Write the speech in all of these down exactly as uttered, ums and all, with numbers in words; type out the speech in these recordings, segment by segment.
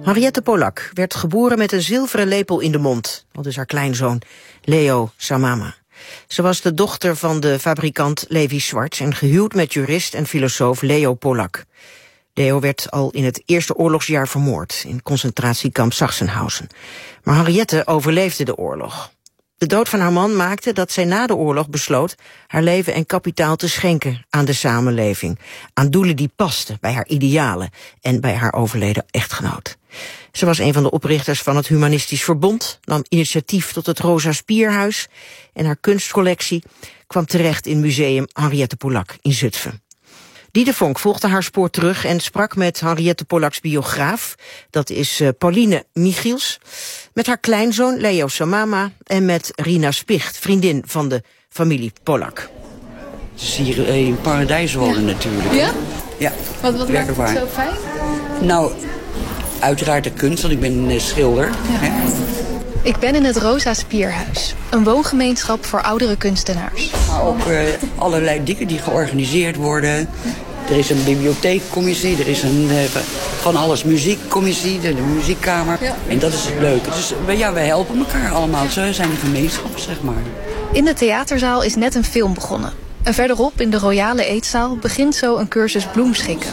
Henriette Polak werd geboren met een zilveren lepel in de mond. Dat is haar kleinzoon Leo Samama. Ze was de dochter van de fabrikant Levi Schwartz en gehuwd met jurist en filosoof Leo Polak. Leo werd al in het eerste oorlogsjaar vermoord in concentratiekamp Sachsenhausen. Maar Henriette overleefde de oorlog. De dood van haar man maakte dat zij na de oorlog besloot haar leven en kapitaal te schenken aan de samenleving, aan doelen die pasten bij haar idealen en bij haar overleden echtgenoot. Ze was een van de oprichters van het Humanistisch Verbond, nam initiatief tot het Rosa Spierhuis en haar kunstcollectie kwam terecht in museum Henriette Polak in Zutphen. Diede Vonk volgde haar spoor terug en sprak met Henriette Polaks biograaf, dat is uh, Pauline Michiels, met haar kleinzoon Leo Samama en met Rina Spicht, vriendin van de familie Polak. Het is hier in paradijs wonen ja. natuurlijk. Ja? Ja. Wat, wat maakt het zo fijn? Nou, uiteraard de kunst, want ik ben uh, schilder. Ja. Hè? Ik ben in het Rosa Spierhuis, een woongemeenschap voor oudere kunstenaars. Maar ook uh, allerlei dingen die georganiseerd worden. Er is een bibliotheekcommissie, er is een uh, van alles muziekcommissie, de, de muziekkamer. Ja. En dat is het leuke. Dus ja, wij helpen elkaar allemaal. Zo zijn de gemeenschappen, zeg maar. In de theaterzaal is net een film begonnen. En verderop in de royale eetzaal begint zo een cursus bloemschikken.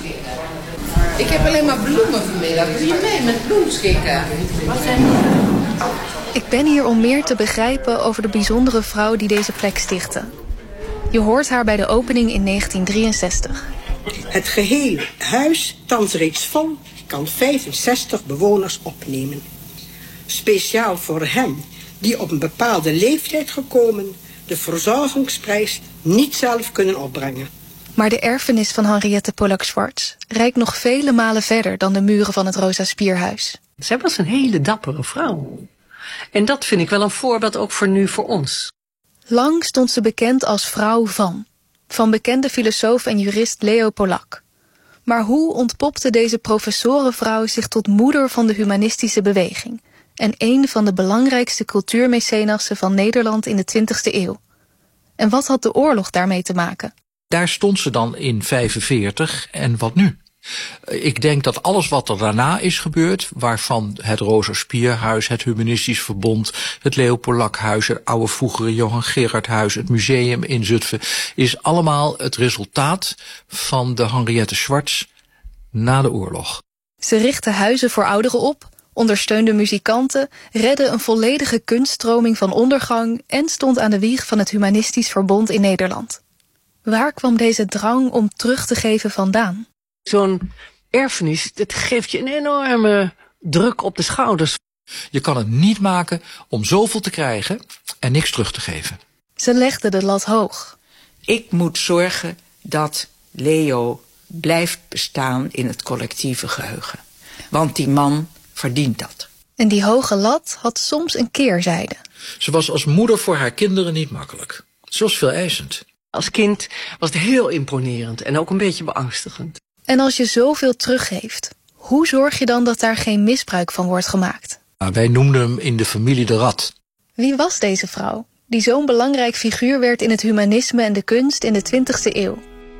Ik heb alleen maar bloemen vanmiddag. Doe je mee met bloemschikken? Wat zijn Ik ben hier om meer te begrijpen over de bijzondere vrouw die deze plek stichtte. Je hoort haar bij de opening in negentien drieënzestig. Het gehele huis, thans reeds vol, kan vijfenzestig bewoners opnemen. Speciaal voor hen die op een bepaalde leeftijd gekomen de verzorgingsprijs niet zelf kunnen opbrengen. Maar de erfenis van Henriette Polak-Schwartz reikt nog vele malen verder dan de muren van het Rosa Spierhuis. Zij was een hele dappere vrouw. En dat vind ik wel een voorbeeld ook voor nu voor ons. Lang stond ze bekend als vrouw van, van bekende filosoof en jurist Leo Polak. Maar hoe ontpopte deze professorenvrouw zich tot moeder van de humanistische beweging en een van de belangrijkste cultuurmecenassen van Nederland in de twintigste eeuw? En wat had de oorlog daarmee te maken? Daar stond ze dan in vijfenveertig en wat nu? Ik denk dat alles wat er daarna is gebeurd, waarvan het Rosa Spierhuis, het Humanistisch Verbond, het Leo Polakhuis, het oude vroegere Johan Gerardhuis, het museum in Zutphen, is allemaal het resultaat van de Henriette Schwartz na de oorlog. Ze richtte huizen voor ouderen op, ondersteunde muzikanten, redde een volledige kunststroming van ondergang en stond aan de wieg van het Humanistisch Verbond in Nederland. Waar kwam deze drang om terug te geven vandaan? Zo'n erfenis, dat geeft je een enorme druk op de schouders. Je kan het niet maken om zoveel te krijgen en niks terug te geven. Ze legde de lat hoog. Ik moet zorgen dat Leo blijft bestaan in het collectieve geheugen. Want die man verdient dat. En die hoge lat had soms een keerzijde. Ze was als moeder voor haar kinderen niet makkelijk. Ze was veel eisend. Als kind was het heel imponerend en ook een beetje beangstigend. En als je zoveel teruggeeft, hoe zorg je dan dat daar geen misbruik van wordt gemaakt? Nou, wij noemden hem in de familie de rat. Wie was deze vrouw, die zo'n belangrijk figuur werd in het humanisme en de kunst in de twintigste eeuw?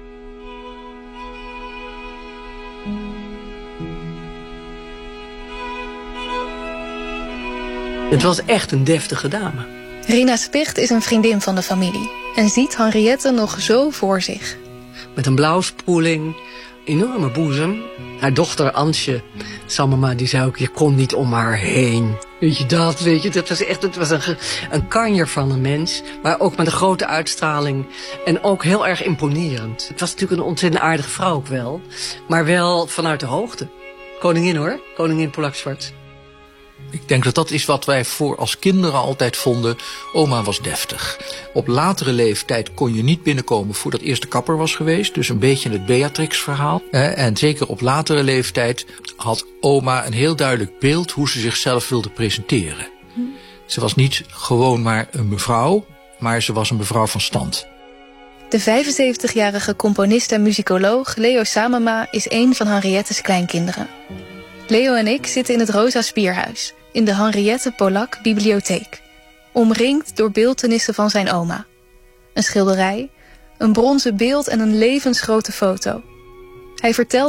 Het was echt een deftige dame. Rina Spicht is een vriendin van de familie en ziet Henriette nog zo voor zich. Met een blauwspoeling, enorme boezem. Haar dochter Ansje Samama, die zei ook, je kon niet om haar heen. Weet je dat, weet je, dat was echt, het was een, een kanjer van een mens. Maar ook met een grote uitstraling en ook heel erg imponerend. Het was natuurlijk een ontzettend aardige vrouw ook wel, maar wel vanuit de hoogte. Koningin hoor, koningin Polak-Schwartz. Ik denk dat dat is wat wij voor als kinderen altijd vonden. Oma was deftig. Op latere leeftijd kon je niet binnenkomen voordat eerst de kapper was geweest. Dus een beetje het Beatrix-verhaal. En zeker op latere leeftijd had oma een heel duidelijk beeld hoe ze zichzelf wilde presenteren. Ze was niet gewoon maar een mevrouw, maar ze was een mevrouw van stand. De vijfenzeventigjarige componist en muzikoloog Leo Samama is een van Henriette's kleinkinderen. Leo en ik zitten in het Rosa Spierhuis, in de Henriette Polak Bibliotheek. Omringd door beeltenissen van zijn oma. Een schilderij, een bronzen beeld en een levensgrote foto. Hij vertelt